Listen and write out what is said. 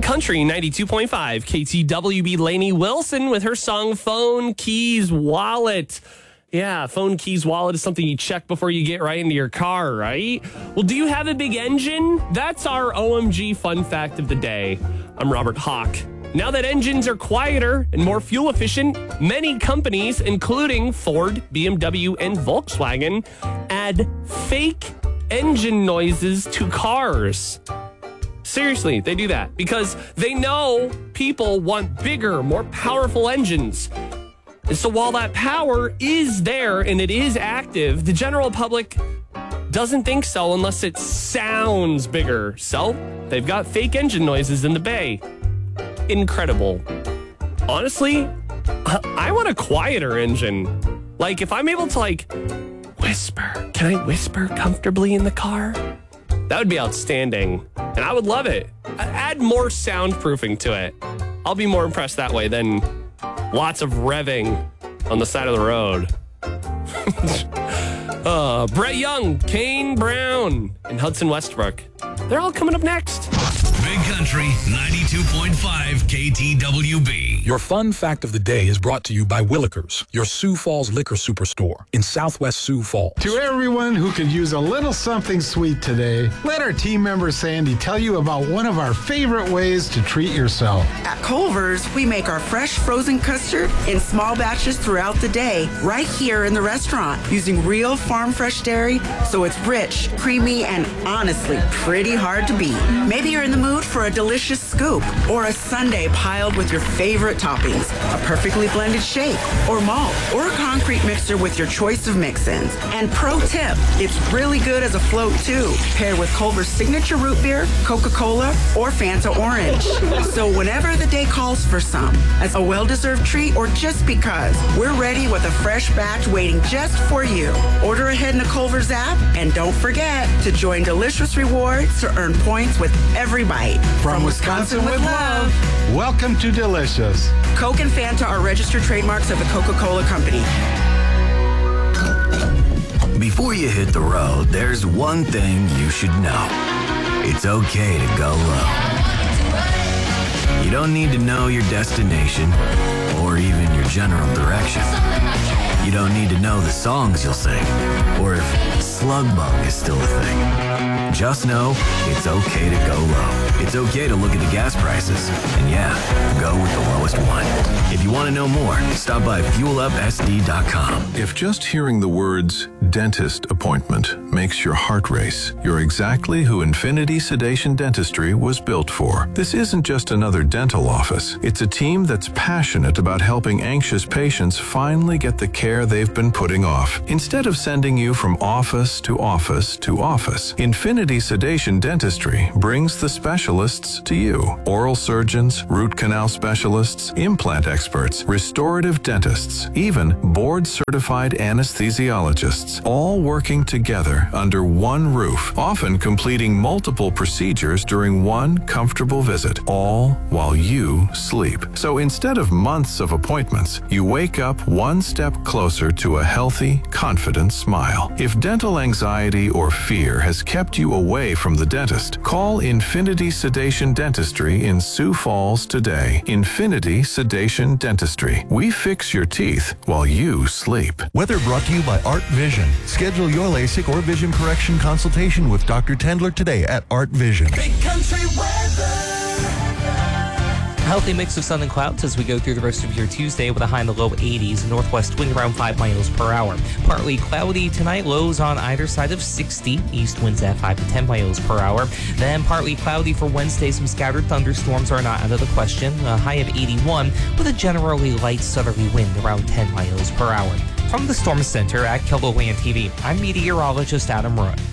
Country 92.5, KTWB. Lainey Wilson with her song Phone Keys Wallet. Yeah, phone keys wallet is something you check before you get right into your car, right? Well, do you have a big engine? That's our OMG fun fact of the day. I'm Robert Hawk. Now that engines are quieter and more fuel efficient, many companies, including Ford, BMW, and Volkswagen, add fake engine noises to cars. Seriously, they do that because they know people want bigger, more powerful engines. And so while that power is there and it is active, the general public doesn't think so unless it sounds bigger. So they've got fake engine noises in the bay. Incredible. Honestly, I want a quieter engine. Like if I'm able to whisper, can I whisper comfortably in the car? That would be outstanding. And I would love it. Add more soundproofing to it. I'll be more impressed that way than lots of revving on the side of the road. Brett Young, Kane Brown, and Hudson Westbrook. They're all coming up next. Big Country 92.5 KTWB. Your fun fact of the day is brought to you by Willikers, your Sioux Falls liquor superstore in Southwest Sioux Falls. To everyone who could use a little something sweet today, let our team member Sandy tell you about one of our favorite ways to treat yourself. At Culver's, we make our fresh frozen custard in small batches throughout the day, right here in the restaurant, using real farm fresh dairy, so it's rich, creamy, and honestly pretty hard to beat. Maybe you're in the mood for a delicious scoop or a sundae piled with your favorite toppings, a perfectly blended shake or malt or a concrete mixer with your choice of mix-ins. And pro tip, it's really good as a float too, paired with Culver's signature root beer, Coca-Cola, or Fanta Orange. So whenever the day calls for some, as a well-deserved treat or just because, we're ready with a fresh batch waiting just for you. Order ahead in the Culver's app and don't forget to join Delicious Rewards to earn points with every bite. From Wisconsin with love, welcome to Delicious. Coke and Fanta are registered trademarks of the Coca-Cola Company. Before you hit the road, there's one thing you should know. It's okay to go low. You don't need to know your destination or even your general direction. You don't need to know the songs you'll sing or if slug bug is still a thing. Just know it's okay to go low. It's okay to look at the gas prices. And yeah, go with the lowest one. If you want to know more, stop by fuelupsd.com. If just hearing the words dentist appointment makes your heart race, you're exactly who Infinity Sedation Dentistry was built for. This isn't just another dental office. It's a team that's passionate about helping anxious patients finally get the care they've been putting off. Instead of sending you from office to office to office, Infinity Sedation Dentistry brings the specialists to you. Oral surgeons, root canal specialists, implant experts, restorative dentists, even board-certified anesthesiologists, all working together under one roof, often completing multiple procedures during one comfortable visit, all while you sleep. So instead of months of appointments, you wake up one step closer to a healthy, confident smile. If dental anxiety or fear has kept you away from the dentist, call Infinity Sedation Dentistry in Sioux Falls today. Infinity Sedation Dentistry. We fix your teeth while you sleep. Weather brought to you by Art Vision. Schedule your LASIK or vision correction consultation with Dr. Tendler today at Art Vision. Big Country weather. Healthy mix of sun and clouds as we go through the rest of your Tuesday with a high in the low 80s, northwest wind around 5 miles per hour. Partly cloudy tonight, lows on either side of 60, east winds at 5 to 10 miles per hour. Then partly cloudy for Wednesday, some scattered thunderstorms are not out of the question, a high of 81 with a generally light southerly wind around 10 miles per hour. From the Storm Center at KILOLAND TV, I'm meteorologist Adam Roy.